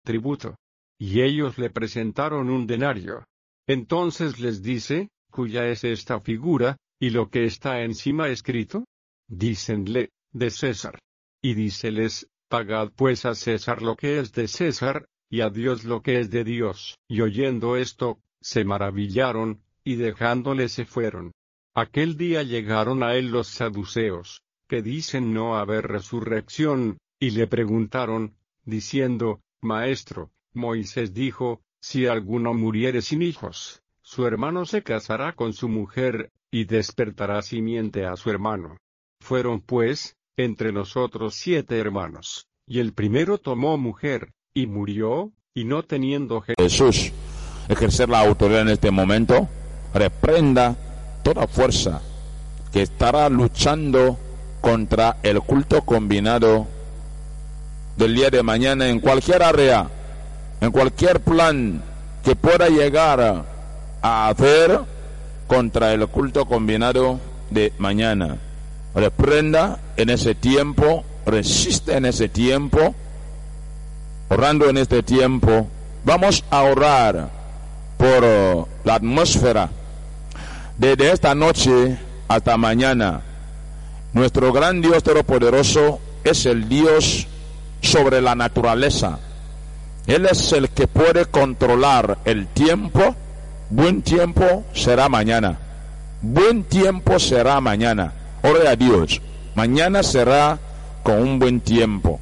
tributo. Y ellos le presentaron un denario. Entonces les dice, ¿cuya es esta figura, y lo que está encima escrito? Dícenle, de César. Y díceles, pagad pues a César lo que es de César, y a Dios lo que es de Dios. Y oyendo esto, se maravillaron, y dejándole se fueron. Aquel día llegaron a él los saduceos, que dicen no haber resurrección, y le preguntaron, diciendo, Maestro, Moisés dijo, si alguno muriere sin hijos, su hermano se casará con su mujer, y despertará simiente a su hermano. Fueron pues, entre nosotros 7 hermanos, y el primero tomó mujer, y murió, y no teniendo Jesús ejercer la autoridad en este momento, reprenda toda fuerza que estará luchando contra el culto combinado del día de mañana en cualquier área, en cualquier plan que pueda llegar a hacer contra el culto combinado de mañana. Reprenda en ese tiempo, resiste en ese tiempo, orando en este tiempo. Vamos a orar por la atmósfera desde esta noche hasta mañana. Nuestro gran Dios Todopoderoso es el Dios sobre la naturaleza. Él es el que puede controlar el tiempo. Buen tiempo será mañana. Buen tiempo será mañana. Ore a Dios. Mañana será con un buen tiempo.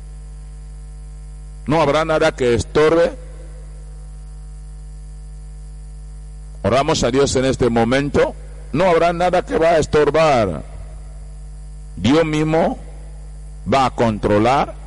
No habrá nada que estorbe. Oramos a Dios en este momento. No habrá nada que va a estorbar. Dios mismo va a controlar